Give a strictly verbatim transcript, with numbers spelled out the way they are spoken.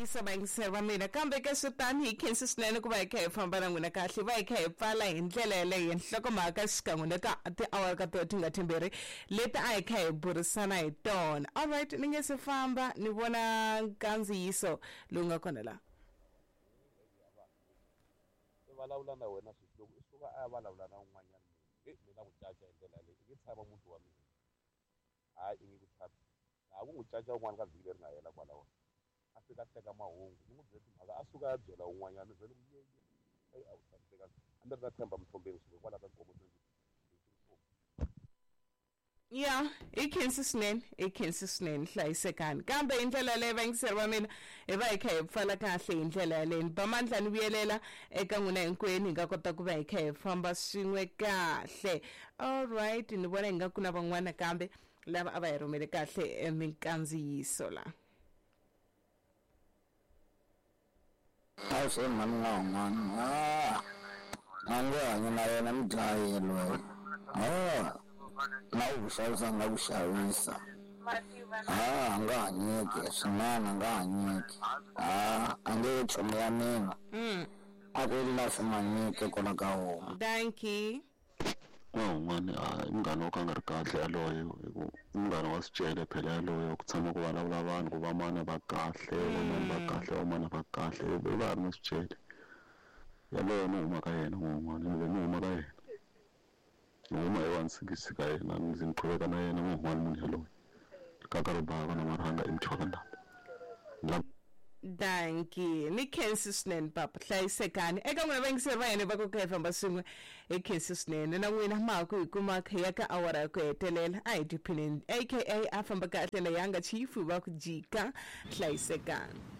Isaba ngiseba mina kambe ke sutani hi khensi swinene ku va hi kha hi famba na n'wina kahle va hi kha hi pfala hi ndlela yaleyo nhlokomhaka xikan'we na ka tiawara ka to ti nga timbirhi leti a hi kha hi burisana hi tona. Alright, ni nge se famba ni vona nkandziyiso lowu nga kona la. Vulavula na wena swihloku i suka a ya vulavula na un'wanyana munhu mina n'wi caca hi ndlela leyi i nge tshama muti wa mina hayi i nge ku tshami na ku n'wi caca un'wana ka vhiki leri nga hela kwalaho a fika teka mahungu ni n'wi byela timhaka a suka a byela un'wanyana byela ku yeye eyi a wu tshamiseka a ni ri na tshemba muthombeni swilo kwala ka nkomo ya i khensi swinene i khensi swinene hlayisekani kambe hi ndlela leyi vangiseri va mina hi va hi kha hi pfala kahle hi ndlela yaleyo bamandla ni vuyelela eka n'wina hinkwenu hi nga kota ku va hi kha hi famba swin'we kahle. Alright, ni vona hi nga ku na van'wana kambe lava a va hi rhumele kahle minkandziyiso la. a swi mani na un'wana a a nge hanyi na yena mi dlayi loyi a na u xavisa nga ku xavisa a nga hanyeki swinene a nga hanyeki a a nge chomi ya mina a ku ri na swimanyike kona ka wona. Thank you. Un'wana a munghana wo ka nga ri kahle yaloyo munghana wa sicele phela yaloyo ku tshama ku vulavula vanhu ku va mana va kahle van'wana va kahle van'wana va kahle va ha ri na swicele yaloyo ni huma ka yena n'wan'wana ni ni huma ka yena ni huma hi one sixty ka yena ndzi ni qhuveka na yena n'wan'wana munhu yaloyo ka ka ri bava na marhanga emthwakandla. Thank you. Ni khensi swinene papa hlayisekani eka n'wina vangiseri va hina va ku kha hi famba swin'we hi khensi swinene na n'wina mako hi kuma kha ya ka awara ya ku hetelela a hi tiphineni aka a famba kahle na yanga chifu va ku jika hlayisekani.